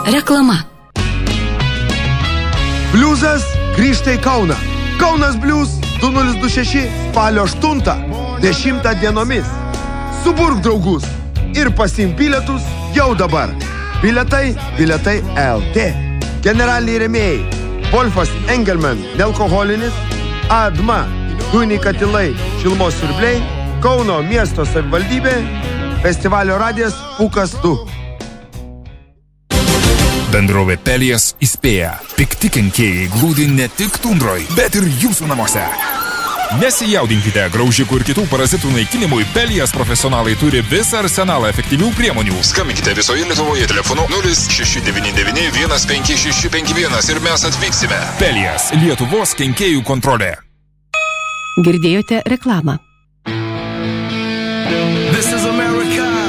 Reklama. Bliuzas grįžta į Kauną. Kaunas Bliuz 2026 spalio 8-10 dienomis. Suburk draugus ir pasiimk bilietus jau dabar. Bilietai LT. Generaliniai rėmėjai: Wolfas Engelman nealkoholinis, ADMA dujiniai katilai šilumos siurbliai, Kauno miesto savivaldybė, festivalio radijas Pūkas 2. Bendrovė Pelias įspėja: pikti kenkėjai glūdi ne tik tundroj, bet ir jūsų namuose. Nesijaudinkite, graužikų ir kitų parazitų naikinimui Pelias profesionalai turi visą arsenalą efektyvių priemonių. Skambinkite visoje Lietuvoje telefonu 0699 15651 ir mes atvyksime. Pelias, Lietuvos kenkėjų kontrolė. Girdėjote reklamą.